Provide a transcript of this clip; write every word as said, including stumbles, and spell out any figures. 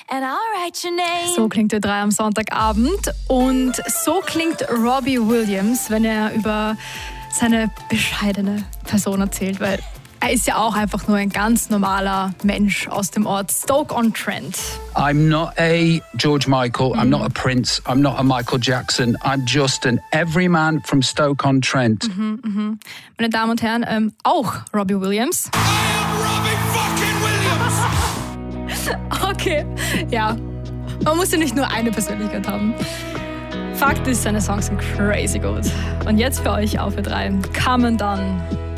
and I'll write your name. So klingt Ö drei am Sonntagabend und so klingt Robbie Williams, wenn er über seine bescheidene Person erzählt, weil er ist ja auch einfach nur ein ganz normaler Mensch aus dem Ort Stoke-on-Trent. I'm not a George Michael, I'm not a Prince, I'm not a Michael Jackson, I'm just an everyman from Stoke-on-Trent. Mhm, mhm. Meine Damen und Herren, ähm, auch Robbie Williams. I am Robbie fucking Williams! Okay, ja, man muss ja nicht nur eine Persönlichkeit haben. Fakt ist, seine Songs sind crazy gut. Und jetzt für euch auf Ö drei, Come Undone.